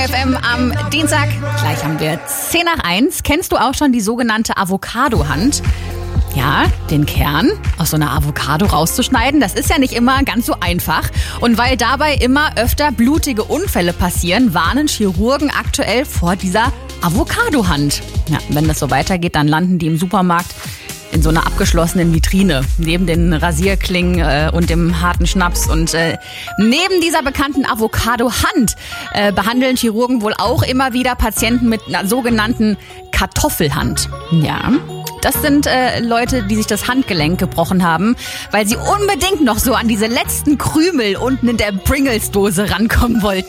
FM am Dienstag. Gleich haben wir 10 nach 1. Kennst du auch schon die sogenannte Avocado-Hand? Ja, den Kern aus so einer Avocado rauszuschneiden, das ist ja nicht immer ganz so einfach. Und weil dabei immer öfter blutige Unfälle passieren, warnen Chirurgen aktuell vor dieser Avocado-Hand. Ja, wenn das so weitergeht, dann landen die im Supermarkt in so einer abgeschlossenen Vitrine, neben den Rasierklingen und dem harten Schnaps. Und neben dieser bekannten Avocado-Hand behandeln Chirurgen wohl auch immer wieder Patienten mit einer sogenannten Kartoffelhand. Ja, das sind Leute, die sich das Handgelenk gebrochen haben, weil sie unbedingt noch so an diese letzten Krümel unten in der Pringles-Dose rankommen wollten.